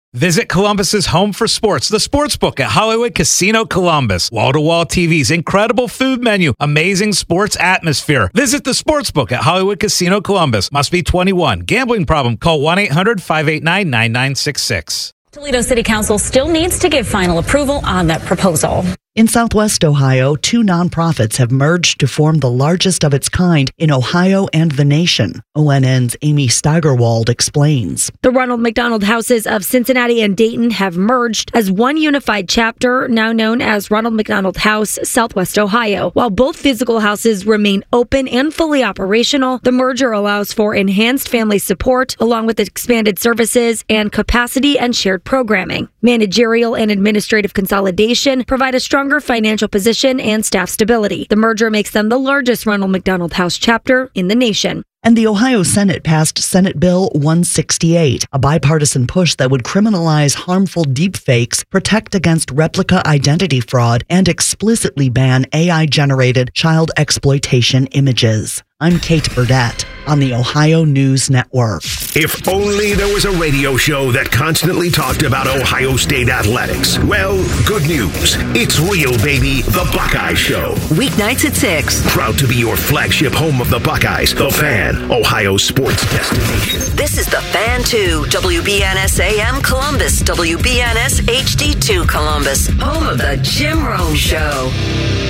Visit Columbus's home for sports, the Sportsbook at Hollywood Casino Columbus. Wall-to-wall TVs, incredible food menu, amazing sports atmosphere. Visit the Sportsbook at Hollywood Casino Columbus. Must be 21. Gambling problem? Call 1-800-589-9966. Toledo City Council still needs to give final approval on that proposal. In Southwest Ohio, two nonprofits have merged to form the largest of its kind in Ohio and the nation. ONN's Amy Steigerwald explains. The Ronald McDonald Houses of Cincinnati and Dayton have merged as one unified chapter, now known as Ronald McDonald House, Southwest Ohio. While both physical houses remain open and fully operational, the merger allows for enhanced family support, along with expanded services and capacity and shared programming. Managerial and administrative consolidation provide a stronger financial position and staff stability. The merger makes them the largest Ronald McDonald House chapter in the nation. And the Ohio Senate passed Senate Bill 168, a bipartisan push that would criminalize harmful deepfakes, protect against replica identity fraud, and explicitly ban AI-generated child exploitation images. I'm Kate Burdett on the Ohio News Network. If only there was a radio show that constantly talked about Ohio State athletics. Well, good news. It's real, baby. The Buckeye Show. Weeknights at 6. Proud to be your flagship home of the Buckeyes, The Fan, Ohio sports destination. This is The Fan 2, WBNS AM Columbus, WBNS HD2 Columbus, home of the Jim Rome Show.